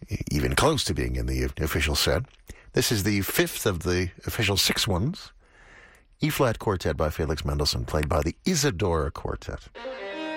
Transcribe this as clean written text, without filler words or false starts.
even close to being in the official set. This is the fifth of the official 6 ones. E-flat Quartet by Felix Mendelssohn, played by the Isadora Quartet.